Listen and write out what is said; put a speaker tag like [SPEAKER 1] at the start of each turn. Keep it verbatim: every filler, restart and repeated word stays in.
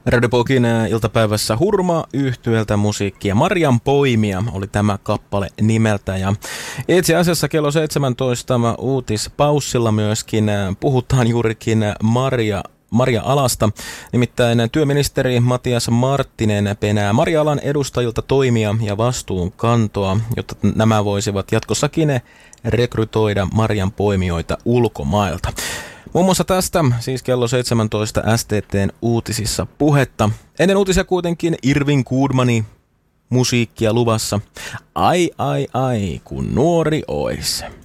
[SPEAKER 1] Radio Pokin iltapäivässä Hurma yhtyeltä musiikkia. Marjan poimia oli tämä kappale nimeltä. Ja itse asiassa kello seitsemäntoista uutispaussilla myöskin puhutaan juurikin Marja Marja-alasta. Nimittäin työministeri Matias Marttinen penää Marja-alan edustajilta toimia ja vastuunkantoa, jotta nämä voisivat jatkossakin rekrytoida marjan poimijoita ulkomailta. Muun muassa tästä siis kello seitsemäntoista S T T:n uutisissa puhetta. Ennen uutisia kuitenkin Irvin Goodmani musiikkia luvassa. Ai ai ai, kun nuori ois.